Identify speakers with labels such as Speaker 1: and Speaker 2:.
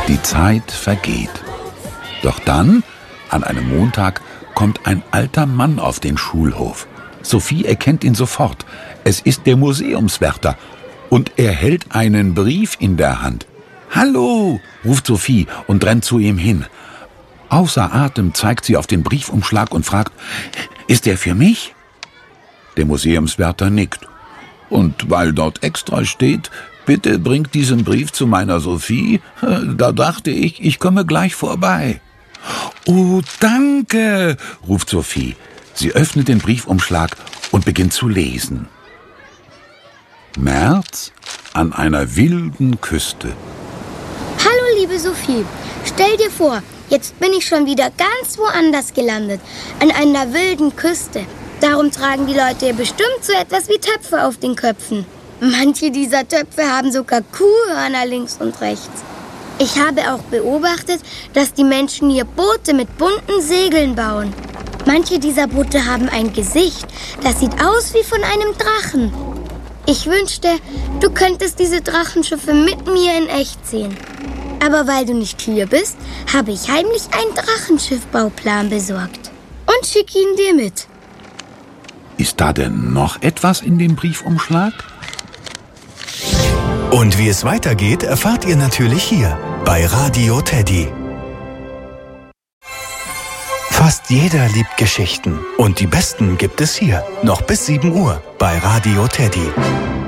Speaker 1: Die Zeit vergeht. Doch dann, an einem Montag, kommt ein alter Mann auf den Schulhof. Sophie erkennt ihn sofort. Es ist der Museumswärter. Und er hält einen Brief in der Hand. »Hallo«, ruft Sophie und rennt zu ihm hin. Außer Atem zeigt sie auf den Briefumschlag und fragt, »Ist der für mich?« Der Museumswärter nickt. »Und weil dort extra steht, bitte bringt diesen Brief zu meiner Sophie, da dachte ich, ich komme gleich vorbei.« »Oh, danke«, ruft Sophie. Sie öffnet den Briefumschlag und beginnt zu lesen. März an einer wilden Küste.
Speaker 2: Hallo, liebe Sophie. Stell dir vor, jetzt bin ich schon wieder ganz woanders gelandet, an einer wilden Küste. Darum tragen die Leute hier bestimmt so etwas wie Töpfe auf den Köpfen. Manche dieser Töpfe haben sogar Kuhhörner links und rechts. Ich habe auch beobachtet, dass die Menschen hier Boote mit bunten Segeln bauen. Manche dieser Boote haben ein Gesicht, das sieht aus wie von einem Drachen. Ich wünschte, du könntest diese Drachenschiffe mit mir in echt sehen. Aber weil du nicht hier bist, habe ich heimlich einen Drachenschiffbauplan besorgt und schicke ihn dir mit.
Speaker 1: Ist da denn noch etwas in dem Briefumschlag?
Speaker 3: Und wie es weitergeht, erfahrt ihr natürlich hier bei Radio Teddy. Fast jeder liebt Geschichten und die besten gibt es hier, noch bis 7 Uhr bei Radio Teddy.